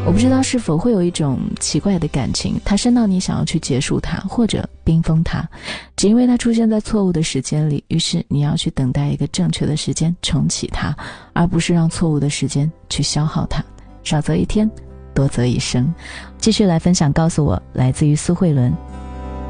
我不知道是否会有一种奇怪的感情，它深到你想要去结束它，或者冰封它，只因为它出现在错误的时间里，于是你要去等待一个正确的时间重启它，而不是让错误的时间去消耗它。少则一天，多则一生。继续来分享告诉我，来自于苏慧伦。